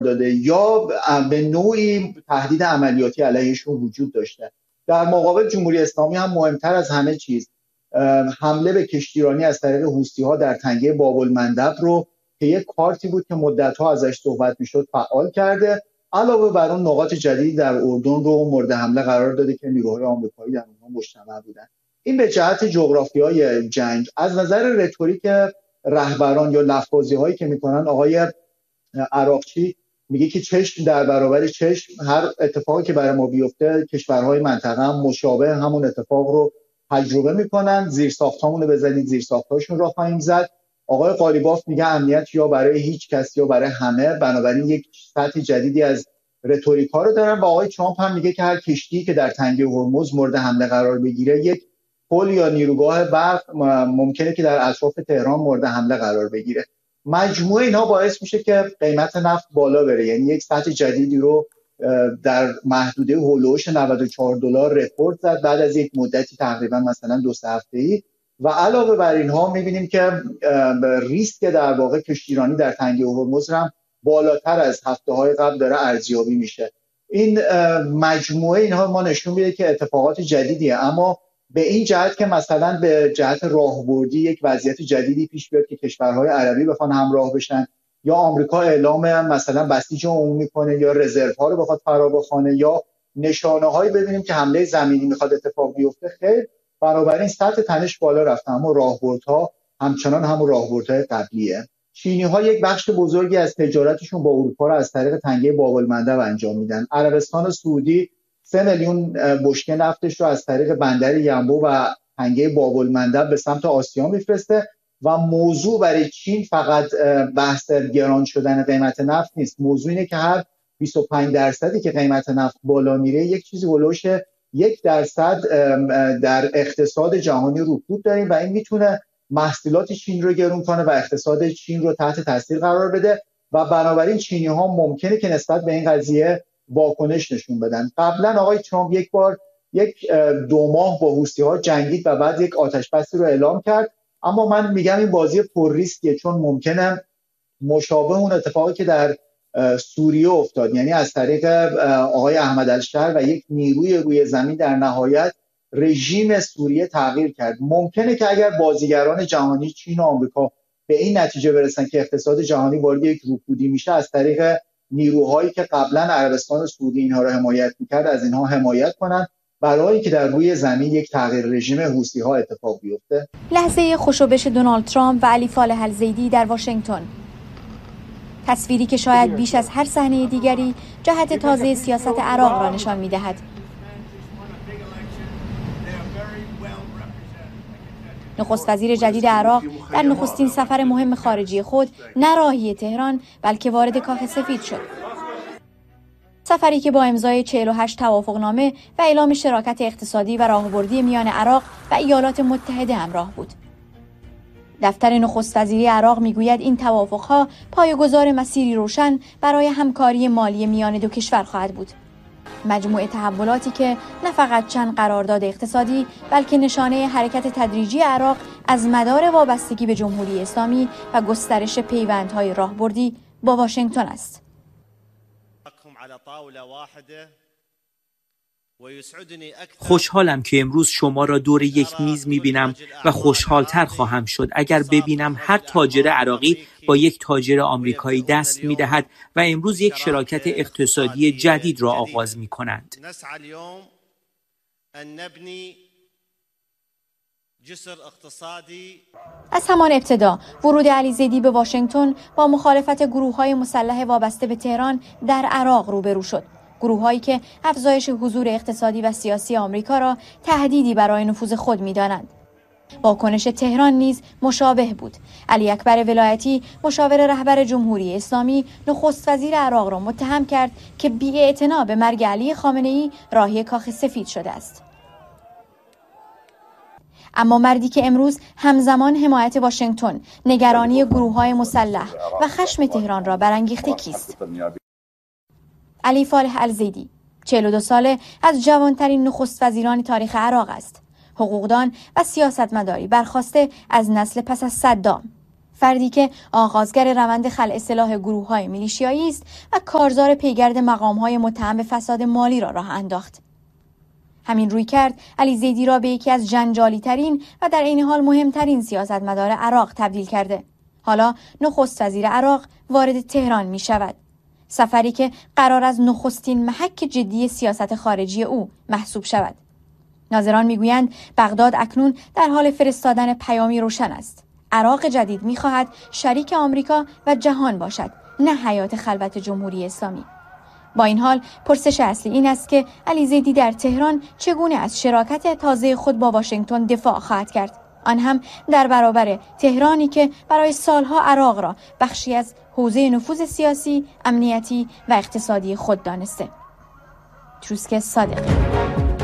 داده یا به نوعی تهدید عملیاتی علیهشون وجود داشته. در مقابل جمهوری اسلامی هم مهمتر از همه چیز حمله به کشتیرانی از طریق حوثی‌ها در تنگه باب‌المندب رو که یک کارتی بود که مدت‌ها ازش صحبت می‌شد فعال کرده. علاوه بر اون نقاط جدیدی در اردن رو مورد حمله قرار داده که نیروهای آمریکایی در اونها مجتمع بودن. این به جهت جغرافیای جنگ. از نظر رتوریک رهبران یا لفاظی‌هایی که می‌کنن، آقای عراقچی میگه که چشم در برابر چشم، هر اتفاقی که برای ما بیفته کشورهای منطقه هم مشابه همون اتفاق رو تجربه میکنن. زیرساختامون رو بزنید زیرساختاشون را خواهیم زد. آقای قالیباف میگه امنیت یا برای هیچ کس یا برای همه، بنابراین یک سطح جدیدی از رتوریک ها رو دارن. و آقای ترامپ هم میگه که هر کشتی که در تنگه هرمز مورد حمله قرار بگیره، یک پل یا نیروگاه برق ممکنه که در اطراف تهران مورد حمله قرار بگیره. مجموعه اینا باعث میشه که قیمت نفت بالا بره، یعنی یک سطح جدیدی رو در محدوده هولوش $94 رکورد زد بعد از یک مدتی تقریبا مثلا 2-3 هفته‌ای. و علاوه بر اینها میبینیم که ریسک در واقع کشتیرانی در تنگه هرمز هم بالاتر از هفته‌های قبل داره ارزیابی میشه. این مجموعه اینها ما نشون میده که اتفاقات جدیدیه، اما به این جهت که مثلا به جهت راهبردی یک وضعیت جدیدی پیش بیاد که کشورهای عربی بخوان همراه بشن، یا آمریکا اعلام مثلا بسیج عمومی کنه، یا رزرو ها رو بخواد فرا بخونه، یا نشانه‌هایی ببینیم که حمله زمینی میخواد اتفاق بیفته، خیر. بنابراین سطح تنش بالا رفته، اما راهبردها همچنان همون راهبردهای قبلیه. چینی‌ها یک بخش بزرگی از تجارتشون با اروپا رو از طریق تنگه باب‌المندب انجام میدن. عربستان سعودی 3 میلیون بشکه نفتش رو از طریق بندر ینبو و تنگه باب‌المندب به سمت آسیا میفرسته. و موضوع برای چین فقط بحث گران شدن قیمت نفت نیست. موضوع اینه که هر 25% که قیمت نفت بالا میره، یک چیزی هولوش 1% در اقتصاد جهانی رکود داریم و این میتونه محصولات چین رو گرون کنه و اقتصاد چین رو تحت تاثیر قرار بده. و بنابراین چینی ها ممکنه که نسبت به این قضیه واکنش نشون بدن. قبلا آقای ترامپ یک بار 2 ماه با حوثی‌ها جنگید و بعد یک آتش‌بسی رو اعلام کرد. اما من میگم این بازی پر ریسکیه، چون ممکنه مشابه اون اتفاقی که در سوریه افتاد، یعنی از طریق آقای احمد الشهر و یک نیروی روی زمین در نهایت رژیم سوریه تغییر کرد. ممکنه که اگر بازیگران جهانی چین و آمریکا به این نتیجه برسن که اقتصاد جهانی وارد یک رکودی میشه، از طریق نیروهایی که قبلا عربستان سعودی اینها رو حمایت میکرد از اینها حمایت کنن، برای که در روی زمین یک تغییر رژیم حوثی‌ها اتفاق بیفته. لحظه خوشوبش دونالد ترامپ و علی فالح الزیدی در واشنگتن، تصویری که شاید بیش از هر صحنه دیگری جهت تازه سیاست عراق را نشان می‌دهد. نخست وزیر جدید عراق در نخستین سفر مهم خارجی خود نه راهی تهران بلکه وارد کاخ سفید شد. سفری که با امضای 48 توافقنامه و اعلام شراکت اقتصادی و راهبردی میان عراق و ایالات متحده همراه بود. دفتر نخست وزیری عراق میگوید این توافقها پایه‌گذار مسیری روشن برای همکاری مالی میان دو کشور خواهد بود. مجموعه تحولاتی که نه فقط چند قرارداد اقتصادی بلکه نشانه حرکت تدریجی عراق از مدار وابستگی به جمهوری اسلامی و گسترش پیوندهای راهبردی با واشنگتن است. خوشحالم که امروز شما را دور یک میز میبینم و خوشحالتر خواهم شد اگر ببینم هر تاجر عراقی با یک تاجر آمریکایی دست میدهد و امروز یک شراکت اقتصادی جدید را آغاز میکنند. از همان ابتدا ورود علی زیدی به واشنگتن با مخالفت گروه‌های مسلح وابسته به تهران در عراق روبرو شد. گروه‌هایی که افزایش حضور اقتصادی و سیاسی آمریکا را تهدیدی برای نفوذ خود می‌دانند. واکنش تهران نیز مشابه بود. علی اکبر ولایتی، مشاور رهبر جمهوری اسلامی، نخست وزیر عراق را متهم کرد که بی‌اعتنا به مرگ علی خامنه‌ای راهی کاخ سفید شده است. اما مردی که امروز همزمان حمایت واشنگتن، نگرانی گروه‌های مسلح و خشم تهران را برانگیخته کیست؟ علی فالح الزیدی 42 ساله از جوانترین نخست وزیران تاریخ عراق است. حقوقدان و سیاستمداری برخواسته از نسل پس از صدام. فردی که آغازگر روند خلع سلاح گروه‌های میلیشیایی است و کارزار پیگرد مقام‌های متهم به فساد مالی را راه انداخت. همین رویکرد علی زیدی را به یکی از جنجالی‌ترین و در عین حال مهمترین سیاستمدار عراق تبدیل کرده. حالا نخست وزیر عراق وارد تهران می شود. سفری که قرار از نخستین محک جدی سیاست خارجی او محسوب شود. ناظران میگویند بغداد اکنون در حال فرستادن پیامی روشن است. عراق جدید می‌خواهد شریک آمریکا و جهان باشد، نه حیات خلوت جمهوری اسلامی. با این حال پرسش اصلی این است که علی زیدی در تهران چگونه از شراکت تازه خود با واشنگتن دفاع خواهد کرد، آن هم در برابر تهرانی که برای سالها عراق را بخشی از حوزه نفوذ سیاسی، امنیتی و اقتصادی خود دانسته. تروسک صادقی.